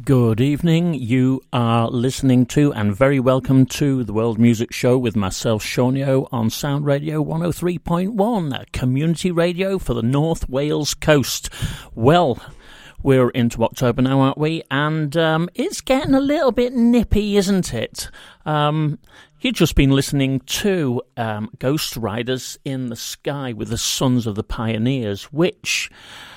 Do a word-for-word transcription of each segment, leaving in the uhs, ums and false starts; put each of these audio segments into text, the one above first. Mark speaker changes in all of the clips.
Speaker 1: Good evening. You are listening to and very welcome to the World Music Show with myself, Shaunio, on Sound Radio one oh three point one, community radio for the North Wales coast. Well, we're into October now, aren't we? And um, it's getting a little bit nippy, isn't it? Um, you've just been listening to um, Ghost Riders in the Sky with the Sons of the Pioneers, which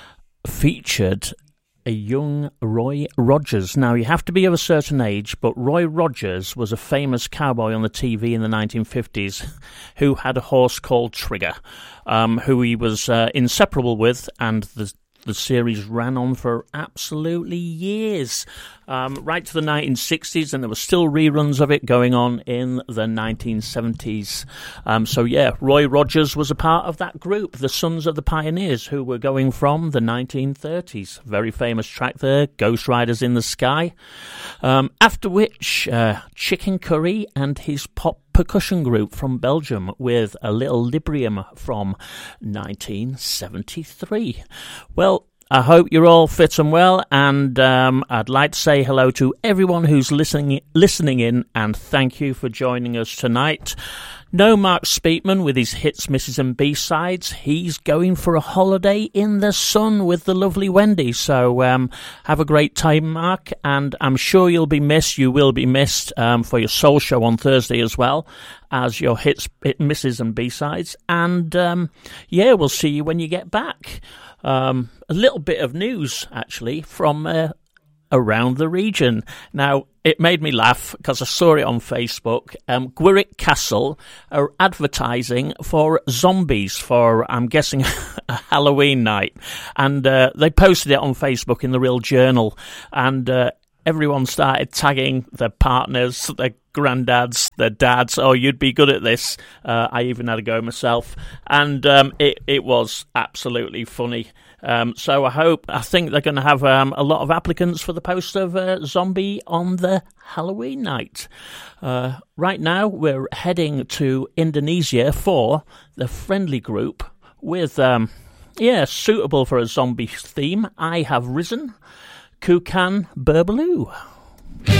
Speaker 1: featured a young Roy Rogers. Now, you have to be of a certain age, but Roy Rogers was a famous cowboy on the T V in the nineteen fifties who had a horse called Trigger, um, who he was uh, inseparable with, and the The series ran on for absolutely years, um, right to the nineteen sixties, and there were still reruns of it going on in the nineteen seventies. Um, so, yeah, Roy Rogers was a part of that group, the Sons of the Pioneers, who were going from the nineteen thirties. Very famous track there, Ghost Riders in the Sky. Um, after which, uh, Chicken Curry and his pop percussion group from Belgium with a little Librium from nineteen seventy-three. Well, I hope you're all fit and well, and um, I'd like to say hello to everyone who's listening listening in, and thank you for joining us tonight. No Mark Speakman with his hits, misses and B-sides. He's going for a holiday in the sun with the lovely Wendy. So um, have a great time, Mark, and I'm sure you'll be missed. You will be missed um, for your soul show on Thursday as well as your hits, hit, misses and B-sides. And um, yeah, we'll see you when you get back. Um, a little bit of news, actually, from uh, around the region. Now, it made me laugh because I saw it on Facebook. Um, Gwyrick Castle are advertising for zombies for, I'm guessing, a Halloween night. And uh, they posted it on Facebook in the Real Journal. And uh, everyone started tagging their partners, their granddads, their dads. Oh, you'd be good at this. Uh, I even had a go myself. And um, it, it was absolutely funny. Um, so I hope, I think they're going to have um, a lot of applicants for the post of uh, zombie on the Halloween night. Uh, right now, we're heading to Indonesia for the Friendly Group with, um, yeah, suitable for a zombie theme. I Have Risen, Kukan Berbaloo.